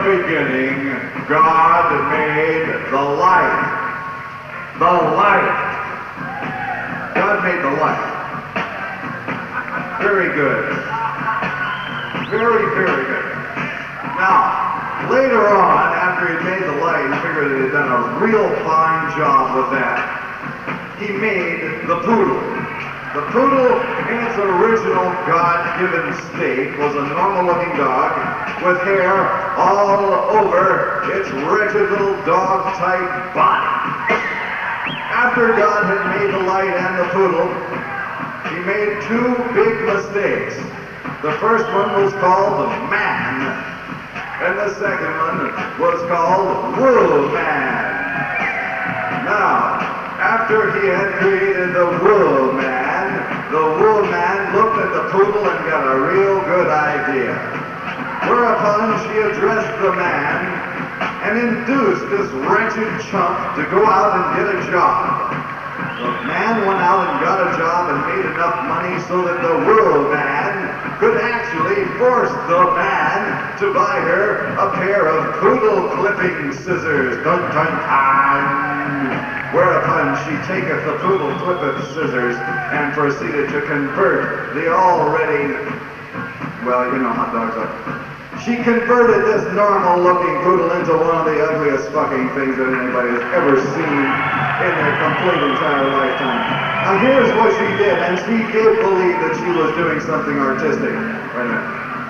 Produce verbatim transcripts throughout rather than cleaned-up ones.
beginning, God made the light. The light. God made the light. Very good. Very, very good. Now, later on, after he made the light, he figured that he had done a real fine job with that. He made the poodle. The poodle, in its original God-given state, was a normal-looking dog with hair all over its wretched little dog-type body. After God had made the light and the poodle, he made two big mistakes. The first one was called man, and the second one was called woman. Now, after he had created the woman, the woman looked at the poodle and got a real good idea. Whereupon she addressed the man and induced this wretched chump to go out and get a job. The man went out and got a job and made enough money so that the woman could actually force the man to buy her a pair of poodle clipping scissors. Dun dun dun. Whereupon she taketh the poodle clipping scissors and proceeded to convert the already, well, you know how dogs are. She converted this normal-looking poodle into one of the ugliest fucking things that anybody has ever seen in their complete entire lifetime. Now here's what she did, and she did believe that she was doing something artistic. Wait a minute.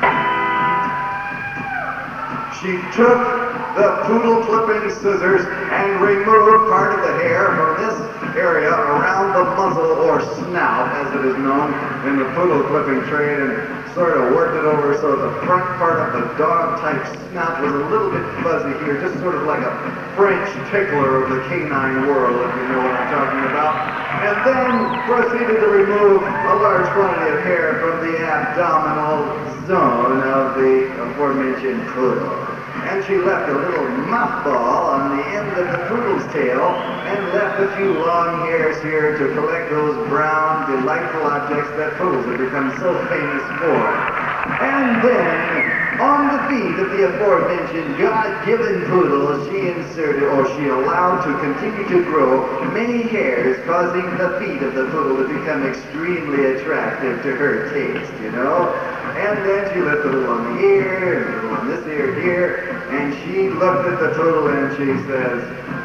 She took the poodle clipping scissors and removed part of the hair from this area around the muzzle or snout, as it is known in the poodle clipping trade, and sort of worked it over so the front part of the dog-type snout was a little bit fuzzy here, just sort of like a French tickler of the canine world, if you know what I'm talking about. And then proceeded to remove a large quantity of hair from the abdominal zone of the aforementioned poodle. And she left a little mothball on the end of the poodle's tail and left a few long hairs here to collect those brown, delightful objects that poodles have become so famous for. And then, on the feet of the aforementioned God-given poodle, she inserted, or she allowed to continue to grow many hairs, causing the feet of the poodle to become extremely attractive to her taste, you know? And then she left a little on the ear, and a little on this ear here, and she looked at the poodle and she says,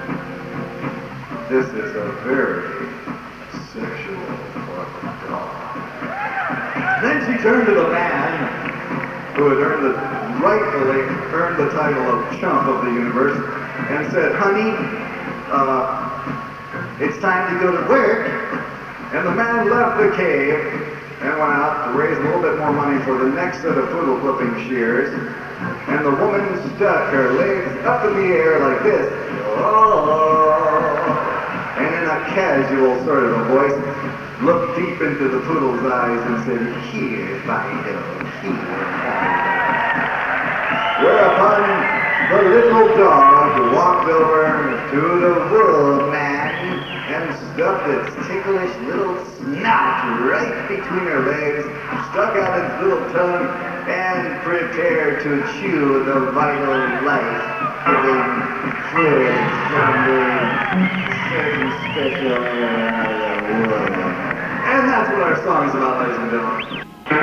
"This is a very sexual fucking dog." Then she turned to the man who had earned the, rightfully earned the title of chump of the universe, and said, "Honey, uh, it's time to go to work." And the man left the cave and went out to raise a little bit more money for the next set of poodle clipping shears. And the woman stuck her legs up in the air like this, oh, and in a casual sort of a voice, looked deep into the poodle's eyes and said, "Here, Fido, here, Fido." Whereupon the little dog walked over to the woman and stuffed its ticklish little snout right between her legs, stuck out its little tongue, and prepared to chew the vital life-giving fluids from the certain special air of the woman. And that's what our song is about, ladies and gentlemen.